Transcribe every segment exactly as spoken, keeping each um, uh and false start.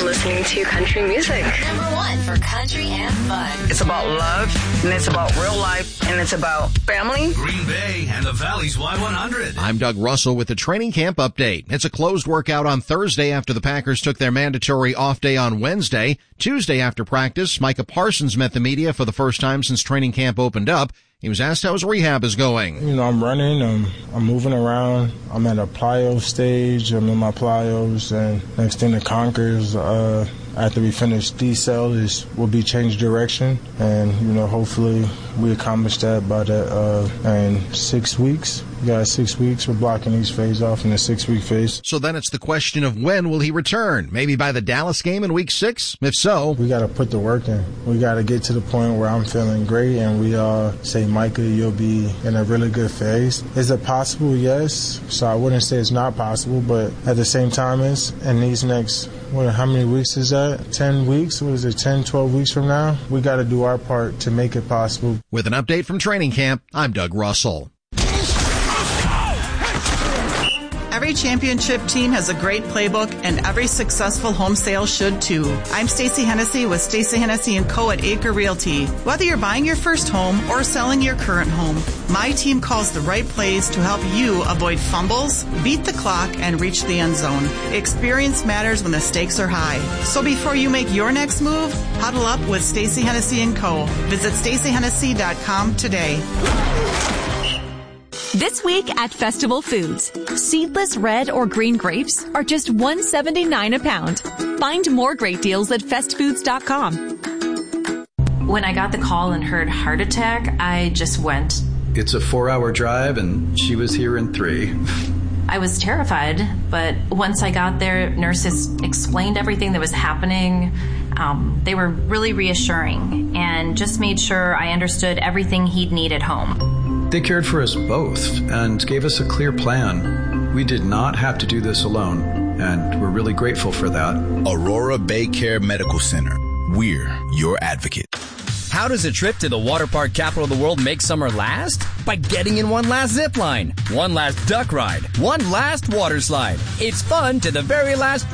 listening to country music. Number one for country and fun. It's about love, and it's about real life, and it's about family. Green Bay and the Valley's Y one hundred. I'm Doug Russell with the training camp update. It's a closed workout on Thursday after the Packers took their mandatory off day on Wednesday. Tuesday after practice, Micah Parsons met the media for the first time since training camp opened up. He was asked how his rehab is going. You know, I'm running, I'm, I'm moving around. I'm at a plyo stage. I'm in my plyos, and next thing to conquer is uh, after we finish D-cell is we'll be changed direction, and you know, hopefully we accomplish that by the uh, in six weeks. We got six weeks. We're blocking each phase off in the six-week phase. So then it's the question of when will he return? Maybe by the Dallas game in week six? If so, we got to put the work in. We got to get to the point where I'm feeling great and we all say, Micah, you'll be in a really good phase. Is it possible? Yes. So I wouldn't say it's not possible, but at the same time, it's in these next, what, how many weeks is that? ten weeks? What is it, ten, twelve weeks from now? We got to do our part to make it possible. With an update from training camp, I'm Doug Russell. Every championship team has a great playbook, and every successful home sale should too. I'm Stacey Hennessy with Stacey Hennessy and Co. at Acre Realty. Whether you're buying your first home or selling your current home, my team calls the right plays to help you avoid fumbles, beat the clock, and reach the end zone. Experience matters when the stakes are high. So before you make your next move, huddle up with Stacey Hennessy and Co. Visit Stacey Hennessy dot com today. This week at Festival Foods, seedless red or green grapes are just one dollar and seventy-nine cents a pound. Find more great deals at fest foods dot com. When I got the call and heard heart attack, I just went. It's a four-hour drive, and she was here in three. I was terrified, but once I got there, nurses explained everything that was happening. Um, they were really reassuring and just made sure I understood everything he'd need at home. They cared for us both and gave us a clear plan. We did not have to do this alone, and we're really grateful for that. Aurora Bay Care Medical Center. We're your advocate. How does a trip to the water park capital of the world make summer last? By getting in one last zip line, one last duck ride, one last water slide. It's fun to the very last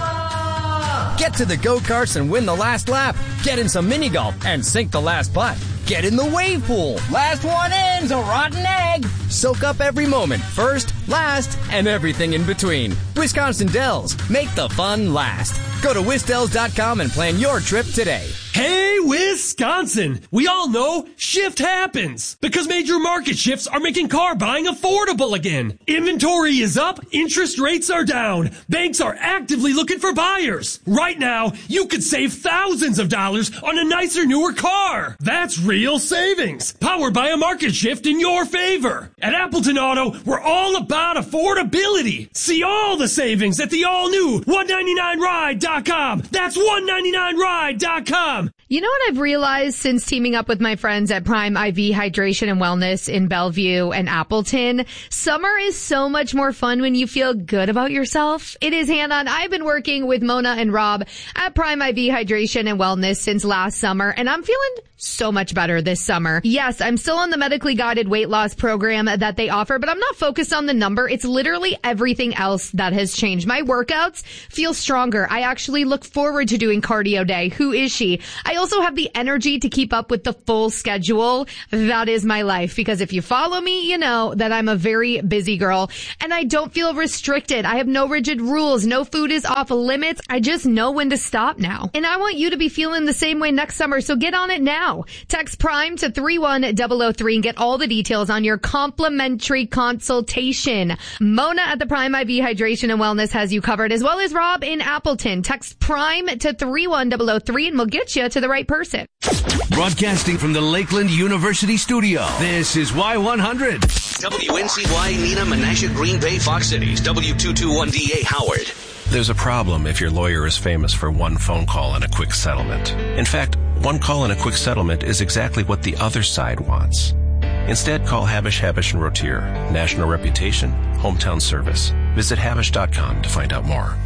drop. Get to the go-karts and win the last lap. Get in some mini golf and sink the last putt. Get in the wave pool. Last one in's a rotten egg. Soak up every moment, first, last, and everything in between. Wisconsin Dells. Make the fun last. Go to wisdells dot com and plan your trip today. Hey, Wisconsin! We all know shift happens because major market shifts are making car buying affordable again. Inventory is up, interest rates are down. Banks are actively looking for buyers. Right now, you could save thousands of dollars on a nicer, newer car. That's real savings, powered by a market shift in your favor. At Appleton Auto, we're all about affordability. See all the savings at the all-new one ninety-nine ride dot com. That's one ninety-nine ride dot com. You know what I've realized since teaming up with my friends at Prime I V Hydration and Wellness in Bellevue and Appleton? Summer is so much more fun when you feel good about yourself. It is Hannah, and I've been working with Mona and Rob at Prime I V Hydration and Wellness since last summer, and I'm feeling so much better this summer. Yes, I'm still on the medically guided weight loss program that they offer, but I'm not focused on the number. It's literally everything else that has changed. My workouts feel stronger. I actually look forward to doing cardio day. Who is she? I also have the energy to keep up with the full schedule. That is my life, because if you follow me, you know that I'm a very busy girl and I don't feel restricted. I have no rigid rules. No food is off limits. I just know when to stop now. And I want you to be feeling the same way next summer, so get on it now. Text PRIME to three one zero zero three and get all the details on your complimentary consultation. Mona at the Prime I V Hydration and Wellness has you covered, as well as Rob in Appleton. Text PRIME to three one zero zero three and we'll get you to the right person. Broadcasting from the Lakeland University studio, this is Y one hundred. W N C Y, Neenah, Menasha, Green Bay, Fox Cities, W two twenty-one D A, Howard. There's a problem if your lawyer is famous for one phone call and a quick settlement. In fact, one call and a quick settlement is exactly what the other side wants. Instead, call Habish, Habish and Rotier. National reputation, hometown service. Visit habish dot com to find out more.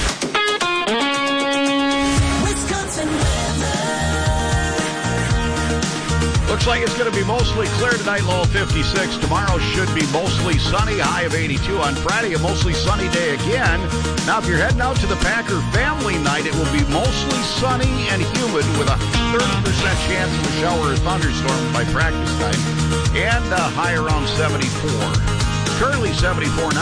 Looks like it's going to be mostly clear tonight, low of fifty-six. Tomorrow should be mostly sunny, high of eighty-two. On Friday, a mostly sunny day again. Now, if you're heading out to the Packer family night, it will be mostly sunny and humid with a thirty percent chance of a shower or thunderstorm by practice time, and a high around seventy-four. Currently seventy-four now.